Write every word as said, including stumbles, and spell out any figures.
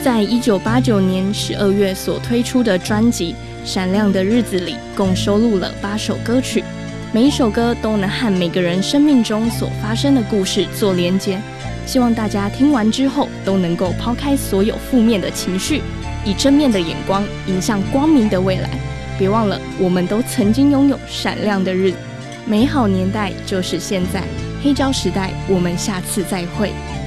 在一九八九年十二月所推出的专辑《闪亮的日子里》，共收录了八首歌曲，每一首歌都能和每个人生命中所发生的故事做连结。希望大家听完之后都能够抛开所有负面的情绪，以正面的眼光迎向光明的未来。别忘了，我们都曾经拥有闪亮的日子，美好年代就是现在。黑胶时代，我们下次再会。